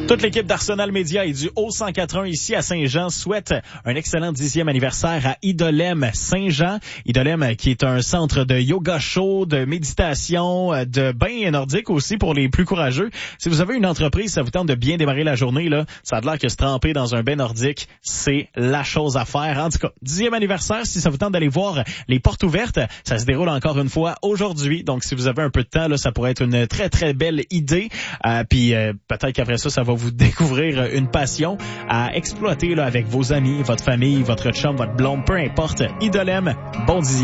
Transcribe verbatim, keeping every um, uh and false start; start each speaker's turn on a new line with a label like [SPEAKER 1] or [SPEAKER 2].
[SPEAKER 1] Toute l'équipe d'Arsenal Média et du Haut cent quatre-vingts ici à Saint-Jean souhaite un excellent dixième anniversaire à Idolem Saint-Jean. Idolem qui est un centre de yoga chaud, de méditation, de bain nordique aussi pour les plus courageux. Si vous avez une entreprise, ça vous tente de bien démarrer la journée, là, ça a l'air que se tremper dans un bain nordique, c'est la chose à faire. En tout cas, dixième anniversaire, si ça vous tente d'aller voir les portes ouvertes, ça se déroule encore une fois aujourd'hui. Donc, si vous avez un peu de temps, là, ça pourrait être une très, très belle idée. Euh, puis euh, peut-être qu'après ça, ça va vous découvrir une passion à exploiter là, avec vos amis, votre famille, votre chum, votre blonde, peu importe. Idolem, bon dixième.